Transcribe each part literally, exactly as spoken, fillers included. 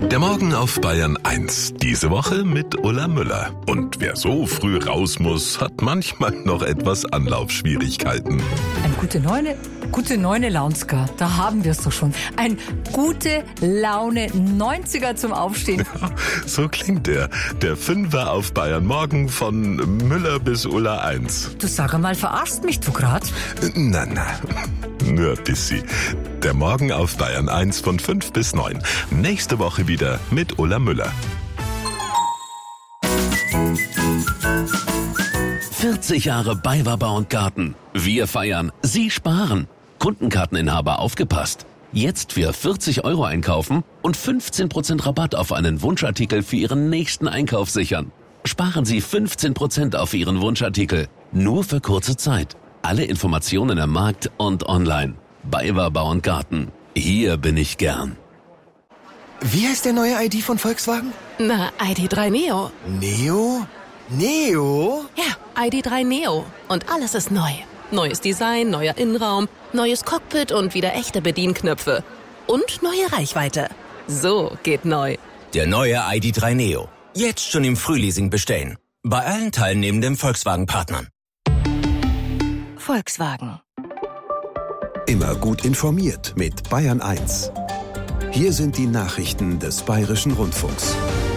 Der Morgen auf Bayern eins. Diese Woche mit Ulla Müller. Und wer so früh raus muss, hat manchmal noch etwas Anlaufschwierigkeiten. Ein gute Neune, gute Neune Launska, da haben wir es doch schon. Ein gute Laune neunziger zum Aufstehen. Ja, so klingt er. Der Fünfer auf Bayern Morgen von Müller bis Ulla eins. Du sag einmal, verarschst mich du grad? Na, na, nur ein bisschen. Der Morgen auf Bayern eins von fünf bis neun. Nächste Woche wieder mit Ulla Müller. vierzig Jahre BayWa Bau und Garten. Wir feiern, Sie sparen. Kundenkarteninhaber aufgepasst. Jetzt für vierzig Euro einkaufen und fünfzehn Prozent Rabatt auf einen Wunschartikel für Ihren nächsten Einkauf sichern. Sparen Sie fünfzehn Prozent auf Ihren Wunschartikel. Nur für kurze Zeit. Alle Informationen am Markt und online. BayWa Bau und Garten. Hier bin ich gern. Wie heißt der neue I D von Volkswagen? Na, I D drei Neo. Neo? Neo? Ja, I D drei Neo. Und alles ist neu. Neues Design, neuer Innenraum, neues Cockpit und wieder echte Bedienknöpfe. Und neue Reichweite. So geht neu. Der neue I D drei Neo. Jetzt schon im Frühleasing bestellen. Bei allen teilnehmenden Volkswagen-Partnern. Volkswagen. Immer gut informiert mit Bayern eins. Hier sind die Nachrichten des Bayerischen Rundfunks.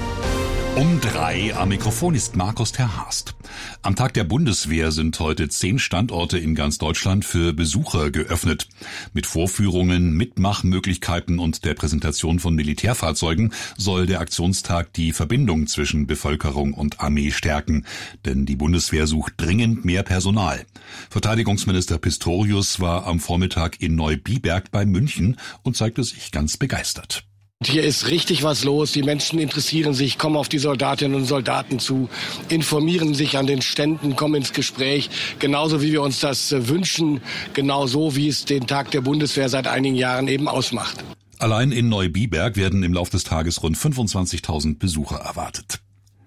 Um drei am Mikrofon ist Markus Terhast. Am Tag der Bundeswehr sind heute zehn Standorte in ganz Deutschland für Besucher geöffnet. Mit Vorführungen, Mitmachmöglichkeiten und der Präsentation von Militärfahrzeugen soll der Aktionstag die Verbindung zwischen Bevölkerung und Armee stärken. Denn die Bundeswehr sucht dringend mehr Personal. Verteidigungsminister Pistorius war am Vormittag in Neubiberg bei München und zeigte sich ganz begeistert. Hier ist richtig was los. Die Menschen interessieren sich, kommen auf die Soldatinnen und Soldaten zu, informieren sich an den Ständen, kommen ins Gespräch. Genauso wie wir uns das wünschen, genauso wie es den Tag der Bundeswehr seit einigen Jahren eben ausmacht. Allein in Neubiberg werden im Laufe des Tages rund fünfundzwanzigtausend Besucher erwartet.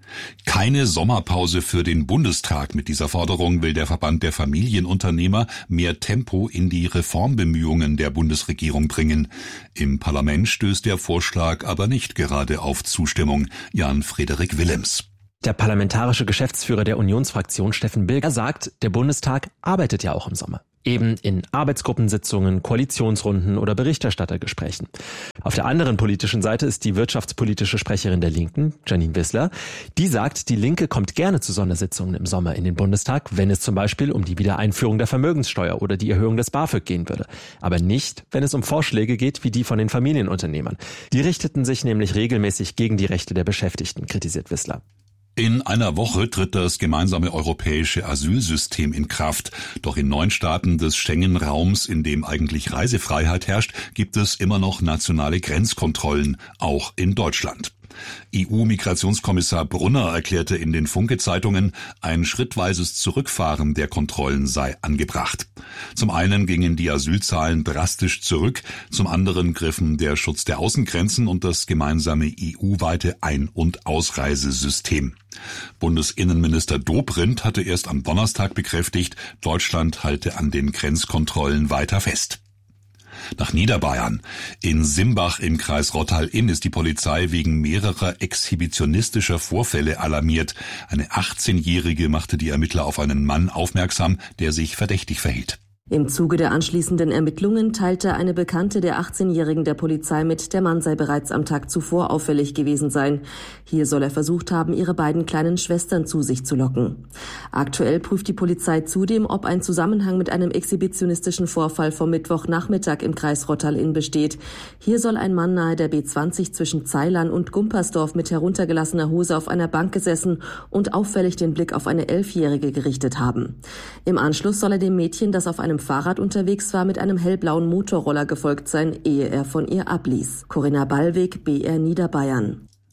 Keine Sommerpause für den Bundestag. Mit dieser Forderung will der Verband der Familienunternehmer mehr Tempo in die Reformbemühungen der Bundesregierung bringen. Im Parlament stößt der Vorschlag aber nicht gerade auf Zustimmung. Jan-Frederik Willems. Der parlamentarische Geschäftsführer der Unionsfraktion Steffen Bilger sagt, der Bundestag arbeitet ja auch im Sommer. Eben in Arbeitsgruppensitzungen, Koalitionsrunden oder Berichterstattergesprächen. Auf der anderen politischen Seite ist die wirtschaftspolitische Sprecherin der Linken, Janine Wissler. Die sagt, die Linke kommt gerne zu Sondersitzungen im Sommer in den Bundestag, wenn es zum Beispiel um die Wiedereinführung der Vermögenssteuer oder die Erhöhung des BAföG gehen würde. Aber nicht, wenn es um Vorschläge geht wie die von den Familienunternehmern. Die richteten sich nämlich regelmäßig gegen die Rechte der Beschäftigten, kritisiert Wissler. In einer Woche tritt das gemeinsame europäische Asylsystem in Kraft. Doch in neun Staaten des Schengen-Raums, in dem eigentlich Reisefreiheit herrscht, gibt es immer noch nationale Grenzkontrollen, auch in Deutschland. E U-Migrationskommissar Brunner erklärte in den Funke-Zeitungen, ein schrittweises Zurückfahren der Kontrollen sei angebracht. Zum einen gingen die Asylzahlen drastisch zurück, zum anderen griffen der Schutz der Außengrenzen und das gemeinsame E U-weite Ein- und Ausreisesystem. Bundesinnenminister Dobrindt hatte erst am Donnerstag bekräftigt, Deutschland halte an den Grenzkontrollen weiter fest. Nach Niederbayern. In Simbach im Kreis Rottal-Inn ist die Polizei wegen mehrerer exhibitionistischer Vorfälle alarmiert. Eine achtzehnjährige machte die Ermittler auf einen Mann aufmerksam, der sich verdächtig verhielt. Im Zuge der anschließenden Ermittlungen teilte eine Bekannte der achtzehnjährigen der Polizei mit, der Mann sei bereits am Tag zuvor auffällig gewesen sein. Hier soll er versucht haben, ihre beiden kleinen Schwestern zu sich zu locken. Aktuell prüft die Polizei zudem, ob ein Zusammenhang mit einem exhibitionistischen Vorfall vom Mittwochnachmittag im Kreis Rottal-Inn besteht. Hier soll ein Mann nahe der B zwanzig zwischen Zeilern und Gumpersdorf mit heruntergelassener Hose auf einer Bank gesessen und auffällig den Blick auf eine Elfjährige gerichtet haben. Im Anschluss soll er dem Mädchen, das auf einem Fahrrad unterwegs war, mit einem hellblauen Motorroller gefolgt sein, ehe er von ihr abließ. Corinna Ballweg, B R Niederbayern.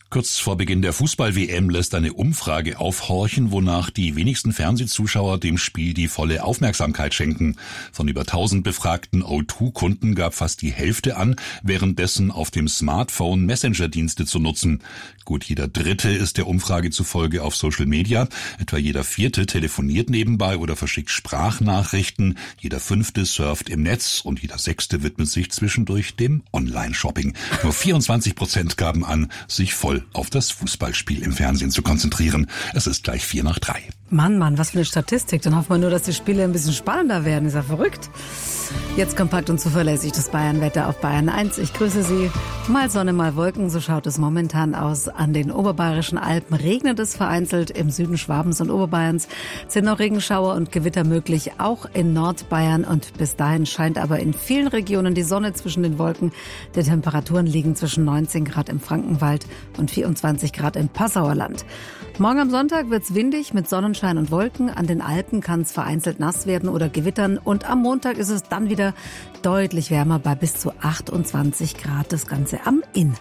Kurz vor Beginn der Fußball-W M lässt eine Umfrage aufhorchen, wonach die wenigsten Fernsehzuschauer dem Spiel die volle Aufmerksamkeit schenken. Von über tausend befragten O zwei Kunden gab fast die Hälfte an, währenddessen auf dem Smartphone Messenger-Dienste zu nutzen. Gut jeder Dritte ist der Umfrage zufolge auf Social Media, etwa jeder Vierte telefoniert nebenbei oder verschickt Sprachnachrichten, jeder Fünfte surft im Netz und jeder Sechste widmet sich zwischendurch dem Online-Shopping. Nur vierundzwanzig Prozent gaben an, sich voll auf das Fußballspiel im Fernsehen zu konzentrieren. Es ist gleich vier nach drei. Mann, Mann, was für eine Statistik. Dann hoffen wir nur, dass die Spiele ein bisschen spannender werden. Ist ja verrückt. Jetzt kompakt und zuverlässig das Bayern-Wetter auf Bayern eins. Ich grüße Sie. Mal Sonne, mal Wolken, so schaut es momentan aus. An den oberbayerischen Alpen regnet es vereinzelt. Im Süden Schwabens und Oberbayerns sind noch Regenschauer und Gewitter möglich, auch in Nordbayern. Und bis dahin scheint aber in vielen Regionen die Sonne zwischen den Wolken. Die Temperaturen liegen zwischen neunzehn Grad im Frankenwald und vierundzwanzig Grad im Passauer Land. Morgen am Sonntag wird's windig mit Sonnenschein und Wolken. An den Alpen kann es vereinzelt nass werden oder gewittern. Und am Montag ist es dann wieder deutlich wärmer bei bis zu achtundzwanzig Grad. Das Ganze am Inn.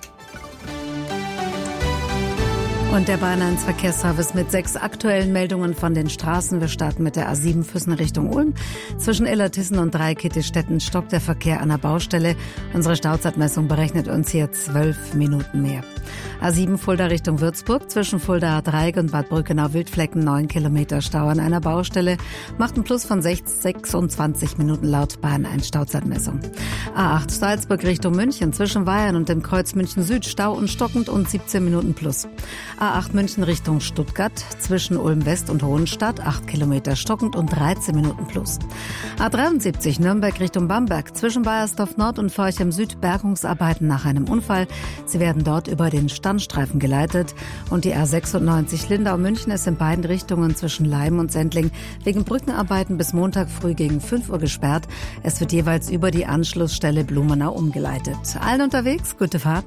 Und der Bayern eins Verkehrsservice mit sechs aktuellen Meldungen von den Straßen. Wir starten mit der A sieben Füssen Richtung Ulm. Zwischen Illertissen und Dreikitte-Stetten stockt der Verkehr an der Baustelle. Unsere Stauzeitmessung berechnet uns hier zwölf Minuten mehr. A sieben Fulda Richtung Würzburg. Zwischen Fuldaer Dreieck und Bad Brückenau-Wildflecken neun Kilometer Stau an einer Baustelle. Macht einen Plus von sechsundzwanzig Minuten laut Bayern eins Stauzeitmessung. A acht Salzburg Richtung München. Zwischen Weyern und dem Kreuz München Süd Stau und stockend und siebzehn Minuten plus. A acht München Richtung Stuttgart, zwischen Ulm West und Hohenstadt, acht Kilometer stockend und dreizehn Minuten plus. A dreiundsiebzig Nürnberg Richtung Bamberg, zwischen Baiersdorf Nord und Forchheim Süd, Bergungsarbeiten nach einem Unfall. Sie werden dort über den Standstreifen geleitet. Und die A sechsundneunzig Lindau München ist in beiden Richtungen zwischen Leim und Sendling wegen Brückenarbeiten bis Montag früh gegen fünf Uhr gesperrt. Es wird jeweils über die Anschlussstelle Blumenau umgeleitet. Allen unterwegs, gute Fahrt.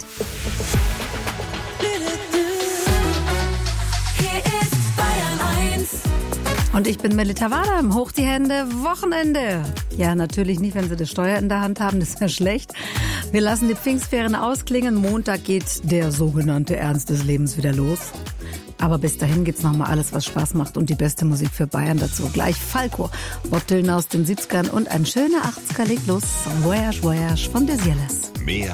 Und ich bin Melita Wadam. Hoch die Hände, Wochenende. Ja, natürlich nicht, wenn Sie das Steuer in der Hand haben, das wäre schlecht. Wir lassen die Pfingstferien ausklingen. Montag geht der sogenannte Ernst des Lebens wieder los. Aber bis dahin gibt's nochmal alles, was Spaß macht und die beste Musik für Bayern dazu. Gleich Falco, Bob Dylan aus den siebzigern und ein schöner achtziger legt los. Voyage, Voyage von Desiales. Mehr